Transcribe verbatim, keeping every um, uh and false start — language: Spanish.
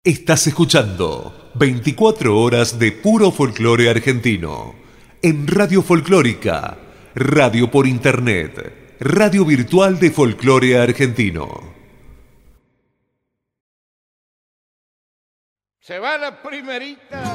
Estás escuchando veinticuatro horas de puro folclore argentino en Radio Folclórica, radio por internet, radio virtual de folclore argentino. Se va la primerita